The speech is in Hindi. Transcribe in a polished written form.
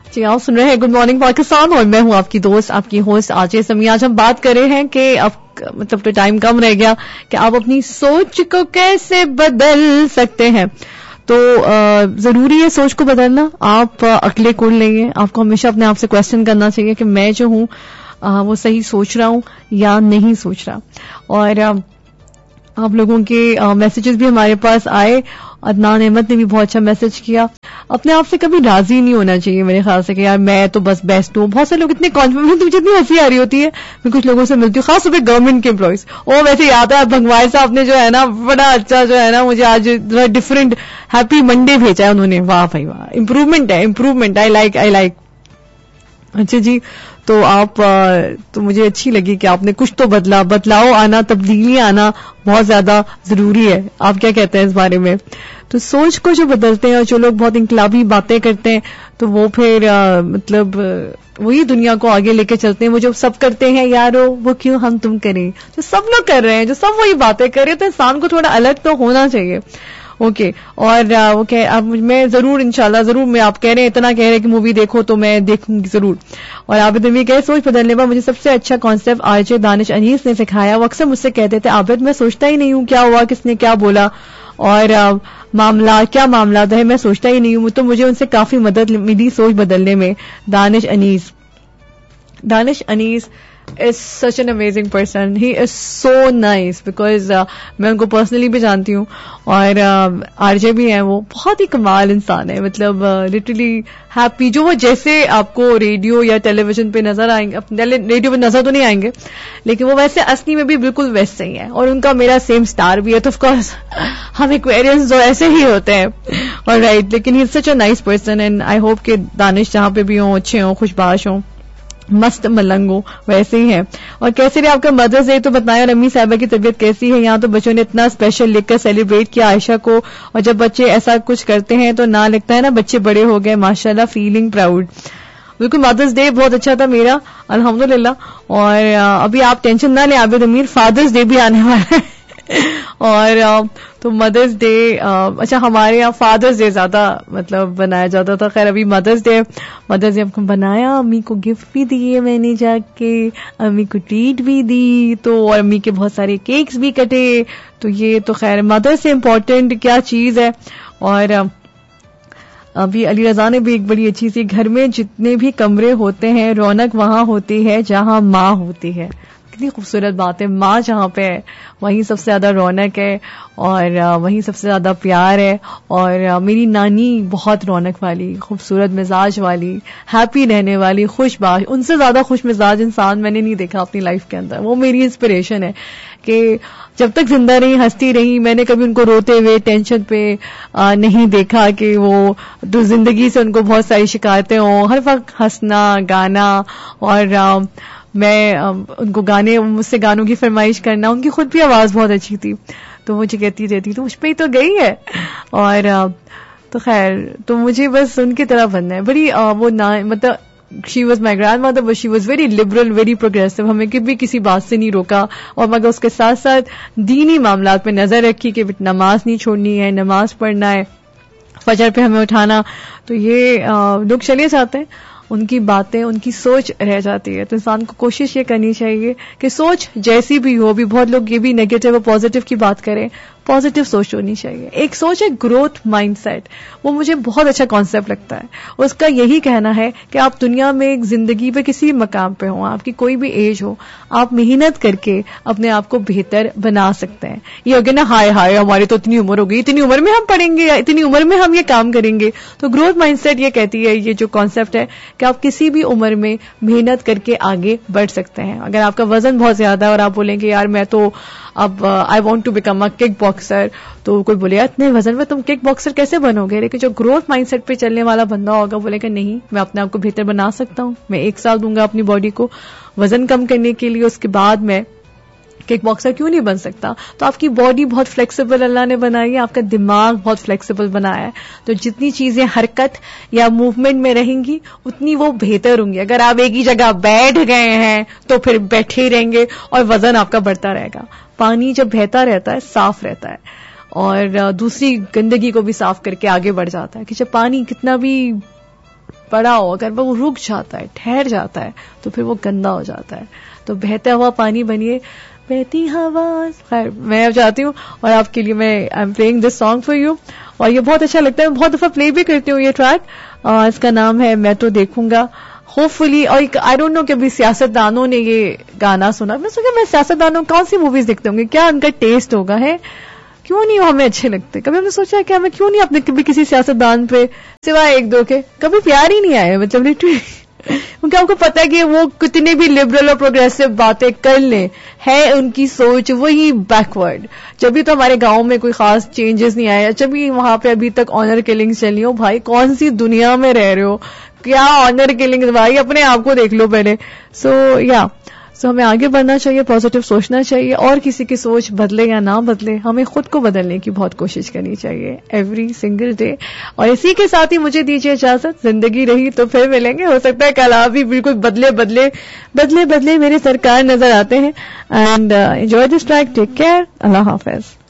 जी, आप सुन रहे हैं गुड मॉर्निंग पाकिस्तान और मैं हूं आपकी दोस्त, आपकी होस्ट आरजे समी। आज हम बात कर रहे हैं कि अब मतलब तो टाइम कम रह गया कि आप अपनी सोच को कैसे बदल सकते हैं। तो जरूरी है सोच को बदलना। आप अकेले कोड नहीं है, आपको हमेशा अपने आप से क्वेश्चन करना चाहिए कि मैं जो हूं वो सही सोच रहा हूं या नहीं सोच रहा। और आप लोगों के मैसेजेस भी हमारे पास आए। अदनान अहमद ने भी बहुत अच्छा मैसेज किया। अपने आप से कभी राजी नहीं होना चाहिए मेरे ख्याल से कि यार मैं तो बस बेस्ट हूं। बहुत से लोग इतने कॉन्फिडेंट, मुझे इतनी हंसी आ रही होती है, मैं कुछ लोगों से मिलती हूँ, खासतौर पर गवर्नमेंट के एम्प्लॉइज। ओ वैसे याद है भंगवार साहब ने जो है ना बड़ा अच्छा जो है ना मुझे आज डिफरेंट हैप्पी मंडे भेजा है उन्होंने। वाह भाई वाह, इम्प्रूवमेंट है, इम्प्रूवमेंट। I like. अच्छा जी, तो आप तो मुझे अच्छी लगी कि आपने कुछ तो बदला। बदलाव आना, तब्दीली आना बहुत ज्यादा जरूरी है। आप क्या कहते हैं इस बारे में? तो सोच को जो बदलते हैं और जो लोग बहुत इनकलाबी बातें करते हैं तो वो फिर मतलब वही दुनिया को आगे लेके चलते हैं। वो जो सब करते हैं यारो वो क्यों हम तुम करें, जो सब लोग कर रहे हैं, जो सब वही बातें कर रहे हैं, तो इंसान को थोड़ा अलग तो होना चाहिए। ओके और वो कह अब मैं जरूर इंशाल्लाह जरूर, मैं आप कह रहे हैं इतना कह रहे हैं कि मूवी देखो तो मैं देखूंगी जरूर। और आबिद भी कहे सोच बदलने पर मुझे सबसे अच्छा कॉन्सेप्ट आरजे दानिश अनीस ने सिखाया। वो अक्सर मुझसे कहते थे आबिद मैं सोचता ही नहीं हूं क्या हुआ, किसने क्या बोला और मामला क्या मामला है, मैं सोचता ही नहीं हूं। तो मुझे उनसे काफी मदद मिली सोच बदलने में। Danish Anees is such an amazing person. He is so nice because मैं उनको पर्सनली भी जानती हूँ और आरजे भी हैं। वो बहुत ही कमाल इंसान है, मतलब लिटरली हैप्पी। जो वो जैसे आपको रेडियो या टेलीविजन पे नजर आएंगे, रेडियो पे नजर तो नहीं आएंगे लेकिन वो वैसे असली में भी बिल्कुल वैसे ही है। और उनका मेरा सेम स्टार भी है, तो ऑफकोर्स हम एक्वेरियंस जो ऐसे ही होते हैं और राइट। लेकिन he is such a nice person and I hope कि दानिश जहां पे भी हों अच्छे हों, खुशबाश हों, मस्त मलंग हो, वैसे ही है। और कैसे रहे आपका मदर्स डे तो बताएं। और अम्मी साहिबा की तबीयत कैसी है? यहाँ तो बच्चों ने इतना स्पेशल लिखकर सेलिब्रेट किया आयशा को। और जब बच्चे ऐसा कुछ करते हैं तो ना लगता है ना बच्चे बड़े हो गए, माशाल्लाह, फीलिंग प्राउड। बिल्कुल मदर्स डे बहुत अच्छा था मेरा, अल्हम्दुलिल्लाह। और अभी आप टेंशन ना लें आबिद अमीर, फादर्स डे भी आने वाला है और तो मदर्स डे अच्छा हमारे यहाँ फादर्स डे ज्यादा मतलब बनाया जाता था। खैर अभी मदर्स डे हमको बनाया, अम्मी को गिफ्ट भी दिए मैंने जाके, अम्मी को ट्रीट भी दी, तो और अम्मी के बहुत सारे केक्स भी कटे। तो ये तो खैर मदर से इम्पोर्टेंट क्या चीज है। और अभी अली रजा ने भी एक बड़ी अच्छी सी, घर में जितने भी कमरे होते हैं रौनक वहां होती है जहां माँ होती है। कितनी खूबसूरत बात है। माँ जहां पे है वहीं सबसे ज्यादा रौनक है और वहीं सबसे ज्यादा प्यार है। और मेरी नानी बहुत रौनक वाली, खूबसूरत मिजाज वाली, हैप्पी रहने वाली, खुशबाश। उनसे ज्यादा खुश मिजाज इंसान मैंने नहीं देखा अपनी लाइफ के अंदर। वो मेरी इंस्पिरेशन है कि जब तक जिंदा रही, हंसती रही, मैंने कभी उनको रोते हुए टेंशन पे नहीं देखा कि वो तो जिंदगी से उनको बहुत सारी शिकायतें हों। हर वक्त हंसना, गाना और मैं उनको गाने, मुझसे गानों की फरमाइश करना। उनकी खुद भी आवाज बहुत अच्छी थी तो मुझे कहती रहती तो मुझ पे ही तो गई है। और तो खैर तो मुझे बस उनकी तरह बनना है। बड़ी वो ना मतलब she was my grand mother but she was very liberal, very progressive. हमें कभी किसी बात से नहीं रोका और मगर उसके साथ साथ दीनी मामलात पे नजर रखी कि नमाज नहीं छोड़नी है, नमाज पढ़ना है, फजर पे हमें उठाना। तो ये लोग चले जाते हैं, उनकी बातें, उनकी सोच रह जाती है। तो इंसान को कोशिश ये करनी चाहिए कि सोच जैसी भी हो, भी बहुत लोग ये भी नेगेटिव और पॉजिटिव की बात करें, पॉजिटिव सोच होनी चाहिए। एक सोच है ग्रोथ माइंडसेट, वो मुझे बहुत अच्छा कॉन्सेप्ट लगता है। उसका यही कहना है कि आप दुनिया में एक जिंदगी पे किसी भी मकाम पे हो, आपकी कोई भी एज हो, आप मेहनत करके अपने आप को बेहतर बना सकते हैं। ये हो गया ना हाय हाय हमारी तो इतनी उम्र हो गई, इतनी उम्र में हम पढ़ेंगे या इतनी उम्र में हम ये काम करेंगे। तो ग्रोथ माइंडसेट ये कहती है, ये जो कॉन्सेप्ट है कि आप किसी भी उम्र में मेहनत करके आगे बढ़ सकते हैं। अगर आपका वजन बहुत ज्यादा है और आप बोलेंगे यार मैं तो अब I want to become a kick boxer, तो कोई बोले यार इतने वजन में तुम किक बॉक्सर कैसे बनोगे? लेकिन जो ग्रोथ माइंडसेट पे चलने वाला बंदा होगा बोलेगा नहीं, मैं अपने आप को बेहतर बना सकता हूं, मैं 1 साल दूंगा अपनी बॉडी को वजन कम करने के लिए, उसके बाद मैं किक बॉक्सर क्यों नहीं बन सकता? तो आपकी बॉडी बहुत फ्लेक्सिबल अल्लाह ने बनाई है, आपका दिमाग बहुत फ्लेक्सिबल बनाया है। तो जितनी चीजें हरकत या मूवमेंट में रहेंगी उतनी वो बेहतर होंगी। अगर आप एक ही जगह बैठ गए हैं तो फिर बैठे ही रहेंगे और वजन आपका बढ़ता रहेगा। पानी जब बहता रहता है साफ रहता है और दूसरी गंदगी को भी साफ करके आगे बढ़ जाता है। कि जब पानी कितना भी पड़ा हो, अगर वो रुक जाता है, ठहर जाता है, तो फिर वो गंदा हो जाता है. तो बहता हुआ पानी बनिए, बहती हवा. खैर, मैं अब जाती हूँ और आपके लिए मैं I am playing this song for you. और ये बहुत अच्छा लगता है, बहुत दफा प्ले भी करती हूँ ये ट्रैक. इसका नाम है मैं तो देखूंगा. होपफुली, और आई डोंट नो कि अभी सियासतदानों ने ये गाना सुना. मैं सोचा मैं सियासतदानों कौन सी मूवीज देखते होंगे, क्या उनका टेस्ट होगा, है क्यों नहीं हमें अच्छे लगते. कभी हमने सोचा कि हमें क्यों नहीं अपने कभी किसी सियासतदान पे सिवाय एक दो के कभी प्यार ही नहीं आया. मतलब लिटरली, क्योंकि आपको पता है कि वो कितने भी लिबरल और प्रोग्रेसिव बातें कर लें, है उनकी सोच वही बैकवर्ड. जब भी तो हमारे गांव में कोई खास चेंजेस नहीं आया, जब भी वहां पे अभी तक ऑनर किलिंग्स चली हो. भाई कौन सी दुनिया में रह रहे हो, क्या ऑनर किलिंग्स, भाई अपने आप को देख लो पहले. सो हमें आगे बढ़ना चाहिए, पॉजिटिव सोचना चाहिए, और किसी की सोच बदले या ना बदले, हमें खुद को बदलने की बहुत कोशिश करनी चाहिए एवरी सिंगल डे. और इसी के साथ ही मुझे दीजिए इजाजत. जिंदगी रही तो फिर मिलेंगे. हो सकता है कल आप भी बिल्कुल बदले मेरे सरकार नजर आते हैं. And enjoy this track. Take care. Allah Hafiz.